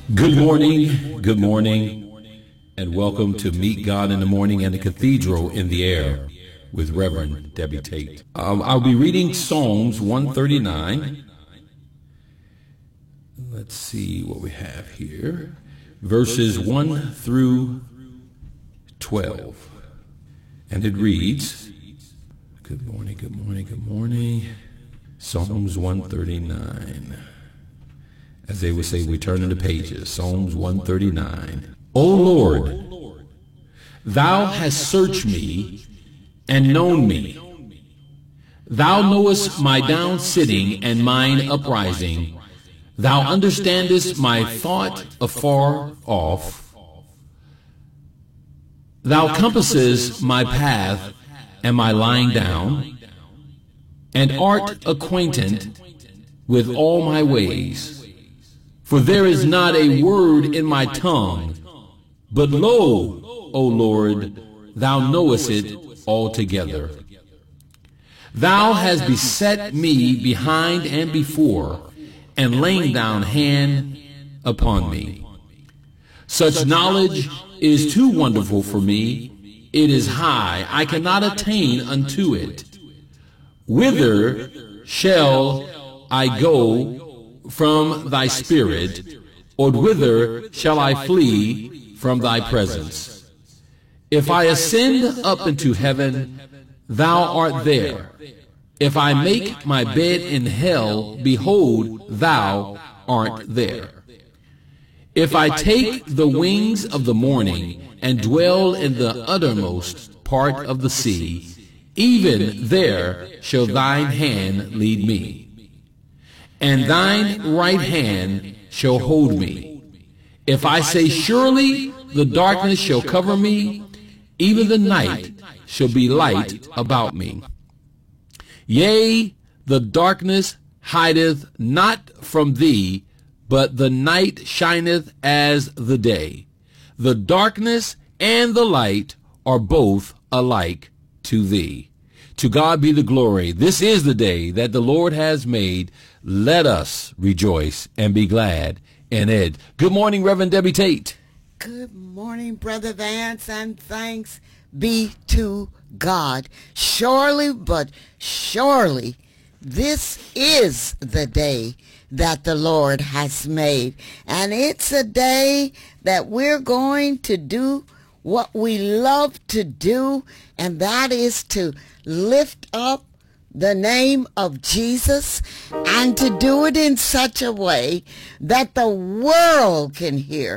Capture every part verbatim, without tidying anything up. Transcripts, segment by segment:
Good morning, good morning, and welcome to Meet God in the Morning and the Cathedral in the Air with Reverend Debbie Tate. Um, I'll be reading Psalms one thirty-nine. Let's see what we have here. Verses one through twelve. And it reads, good morning, good morning, good morning. Psalms one thirty-nine. As they would say, we turn to the pages. Psalms one thirty-nine. O Lord, thou hast searched me and known me. Thou knowest my down sitting and mine uprising. Thou understandest my thought afar off. Thou compassest my path and my lying down, and art acquainted with all my ways. For there is not a word in my tongue, but lo, O Lord, thou knowest it altogether. Thou hast beset me behind and before, and lain down hand upon me. Such knowledge is too wonderful for me. It is high, I cannot attain unto it. Whither shall I go from thy spirit, or whither shall I flee from thy presence? If I ascend up into heaven, thou art there. If I make my bed in hell, behold, thou art there. If I take the wings of the morning and dwell in the uttermost part of the sea, even there shall thine hand lead me, and thine right hand shall hold me. If I say, surely the darkness shall cover me, even the night shall be light about me. Yea, the darkness hideth not from thee, but the night shineth as the day. The darkness and the light are both alike to thee. To God be the glory. This is the day that the Lord has made. Let us rejoice and be glad in it. Good morning, Reverend Debbie Tate. Good morning, Brother Vance, and thanks be to God. Surely, but surely, this is the day that the Lord has made. And it's a day that we're going to do what we love to do, and that is to lift up the name of Jesus, and to do it in such a way that the world can hear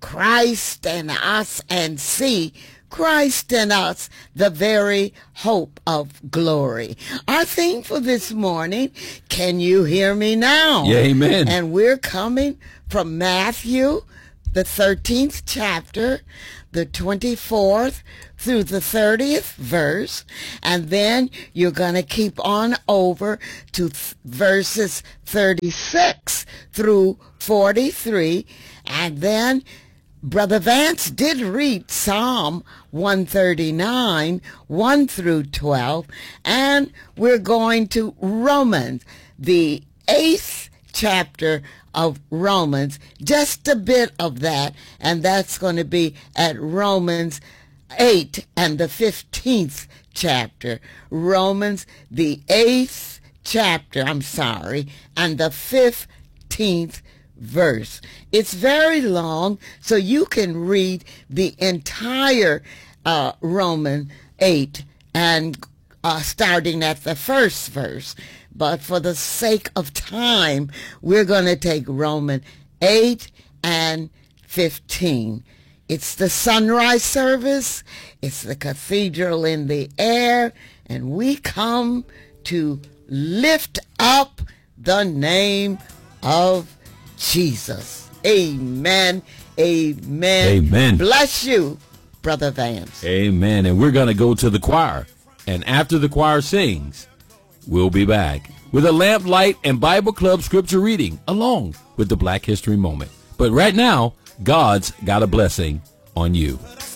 Christ in us and see Christ in us, the very hope of glory. Our theme for this morning, Can You Hear Me Now? Yeah, amen. And we're coming from Matthew, the thirteenth chapter, the twenty-fourth through the thirtieth verse, and then you're going to keep on over to th- verses thirty-six through forty-three, and then Brother Vance did read Psalm one thirty-nine, one through twelve, and we're going to Romans, the eighth chapter of Romans, just a bit of that, and that's going to be at Romans eight and the fifteenth chapter. Romans, the eighth chapter, I'm sorry, and the fifteenth verse. It's very long, so you can read the entire uh, Romans eight and uh, starting at the first verse. But for the sake of time, we're going to take Romans eight and fifteen. It's the sunrise service. It's the cathedral in the air. And we come to lift up the name of Jesus. Amen. Amen. Amen. Bless you, Brother Vance. Amen. And we're going to go to the choir. And after the choir sings, we'll be back with a lamplight and Bible Club scripture reading along with the Black History Moment. But right now, God's got a blessing on you.